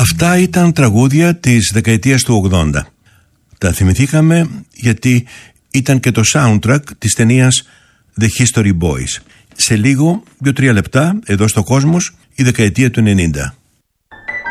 Αυτά ήταν τραγούδια της δεκαετίας του 80. Τα θυμηθήκαμε γιατί ήταν και το soundtrack της ταινίας The History Boys. Σε λίγο, 2-3 λεπτά, εδώ στο Κόσμος, η δεκαετία του 90.